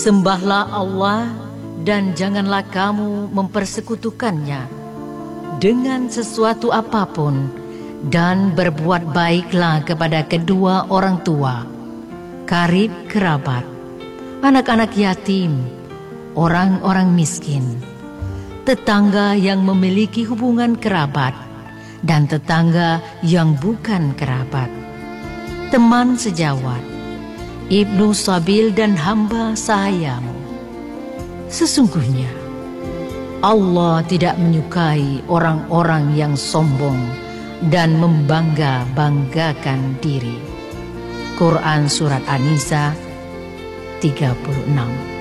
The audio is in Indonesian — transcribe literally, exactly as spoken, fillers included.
Sembahlah Allah dan janganlah kamu mempersekutukannya dengan sesuatu apapun, dan berbuat baiklah kepada kedua orang tua, karib kerabat, anak-anak yatim, orang-orang miskin, tetangga yang memiliki hubungan kerabat, dan tetangga yang bukan kerabat, teman sejawat, ibnu sabil dan hamba sahayamu. Sesungguhnya Allah tidak menyukai orang-orang yang sombong dan membangga-banggakan diri. Quran Surat An-Nisa tiga puluh enam.